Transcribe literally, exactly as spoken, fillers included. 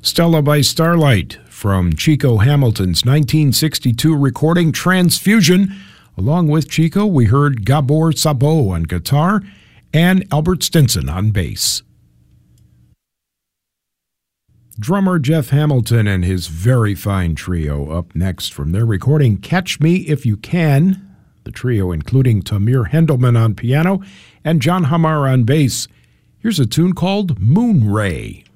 Stella by Starlight from Chico Hamilton's nineteen sixty-two recording Transfusion. Along with Chico, we heard Gabor Szabo on guitar and Albert Stinson on bass. Drummer Jeff Hamilton and his very fine trio up next from their recording Catch Me If You Can. The trio including Tamir Hendelman on piano and John Hamar on bass. Here's a tune called Moon Ray.